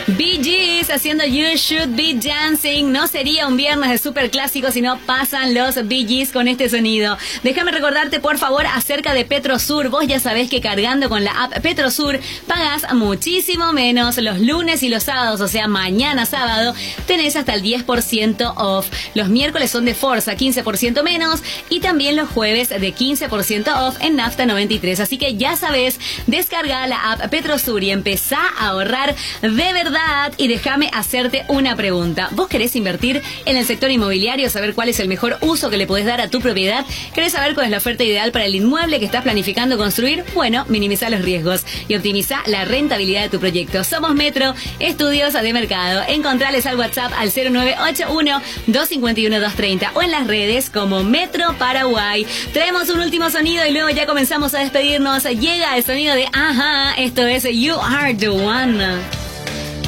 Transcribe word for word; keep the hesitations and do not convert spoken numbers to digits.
Bee Gees haciendo You Should Be Dancing. No sería un viernes de super clásico si no pasan los Bee Gees con este sonido. Déjame recordarte por favor acerca de Petrosur. Vos ya sabés que cargando con la app Petrosur pagás muchísimo menos los lunes y los sábados, o sea mañana sábado tenés hasta el diez por ciento off. Los miércoles son de Forza, quince por ciento menos, y también los jueves de quince por ciento off en Nafta noventa y tres. Así que ya sabés, descarga la app Petrosur y empezá a ahorrar de verdad. Y déjame hacerte una pregunta. ¿Vos querés invertir en el sector inmobiliario? ¿Saber cuál es el mejor uso que le podés dar a tu propiedad? ¿Querés saber cuál es la oferta ideal para el inmueble que estás planificando construir? Bueno, minimiza los riesgos y optimiza la rentabilidad de tu proyecto. Somos Metro Estudios de Mercado. Encontrales al WhatsApp al cero nueve ocho uno, dos cinco uno, dos tres cero o en las redes como Metro Paraguay. Traemos un último sonido y luego ya comenzamos a despedirnos. Llega el sonido de Ajá. Esto es You Are The One.